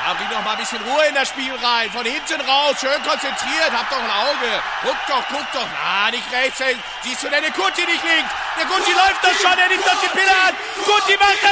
Ja, bring doch mal ein bisschen Ruhe in das Spiel rein. Von hinten raus, schön konzentriert. Hab doch ein Auge. Guck doch. Na, nicht rechts. Siehst du denn den Guti nicht links? Der Guti läuft doch schon, er nimmt doch die Pille an. Guti macht das